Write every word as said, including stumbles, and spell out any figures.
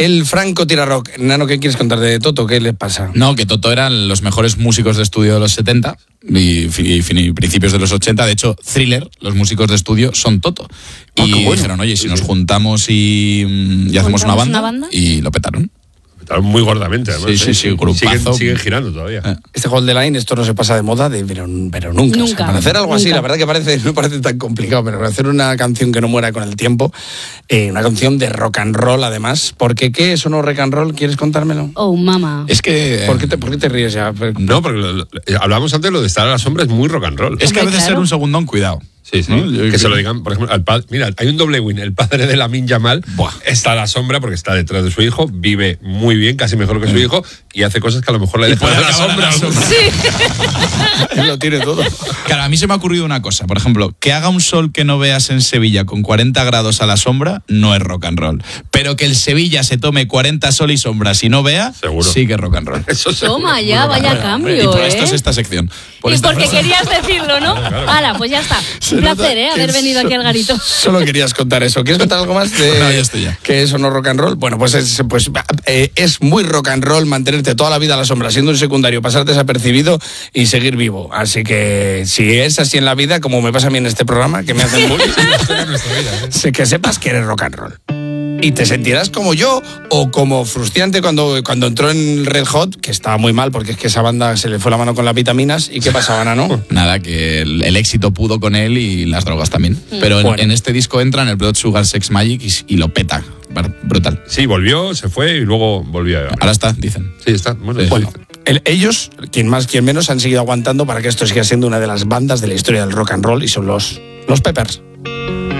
El Franco tira rock. Nano, ¿qué quieres contar de Toto? ¿Qué les pasa? No, que Toto eran los mejores músicos de estudio de los setenta y, y, y principios de los ochenta. De hecho, Thriller, los músicos de estudio, son Toto. Oh, y bueno. dijeron, oye, si nos juntamos y, y hacemos una banda, una banda, y lo petaron. Muy gordamente, además. Sí, sí, sí, grupazo. Siguen, siguen girando todavía. Eh. Este Hold the Line, esto no se pasa de moda, de, pero, pero nunca. Nunca. O sea, para hacer algo así, Nunca. la verdad que parece, no parece tan complicado, pero para hacer una canción que no muera con el tiempo, eh, una canción de rock and roll además, porque ¿qué es o no rock and roll? ¿Quieres contármelo? Oh, mamá. Es que... ¿Por qué te, por qué te ríes ya? No, porque lo, lo, hablábamos antes, lo de estar a la sombra es muy rock and roll. Es que a Hombre, veces claro. ser un segundón, cuidado. Sí, sí. ¿No? Yo Que creo- se lo digan, por ejemplo, al padre. Mira, hay un doble win. El padre de Lamine Yamal Buah. está a la sombra porque está detrás de su hijo, vive muy bien, casi mejor que su hijo, y hace cosas que a lo mejor le Y dejan puede a la acabar sombra. a la sombra. Él lo tiene todo. Claro, a mí se me ha ocurrido una cosa. Por ejemplo, que haga un sol que no veas en Sevilla con cuarenta grados a la sombra, no es rock and roll. Pero que el Sevilla se tome cuarenta sol y sombras y no vea, Seguro. sí que es rock and roll. Eso seguro. Toma ya, vaya cambio, Y por ¿eh? esto es esta sección. Por y esta porque frase. querías decirlo, ¿no? Hala, pues ya está. Se Un nota placer, ¿eh? que Haber venido so- aquí al garito. Solo querías contar eso. ¿Quieres contar algo más de No, ya estoy ya. que eso no rock and roll? Bueno, pues es, pues eh, es muy rock and roll mantenerte toda la vida a la sombra, siendo un secundario, pasar desapercibido y seguir vivo. Así que si es así en la vida, como me pasa a mí en este programa, que me hacen bullying, sé que sepas que eres rock and roll. Y te sentirás como yo o como Frustiante cuando, cuando entró en Red Hot, que estaba muy mal porque es que esa banda se le fue la mano con las vitaminas. ¿Y qué pasaba, Nano? Nada, que el, el éxito pudo con él y las drogas también. Pero en, Bueno. en este disco entra en el Blood Sugar Sex Magic y, y lo peta. Bar- Brutal. Sí, volvió, se fue y luego volvió. a- Ahora está, dicen. Sí, está. Bueno, Sí. Bueno, el- ellos, quien más, quien menos, han seguido aguantando para que esto siga siendo una de las bandas de la historia del rock and roll y son los, los Peppers.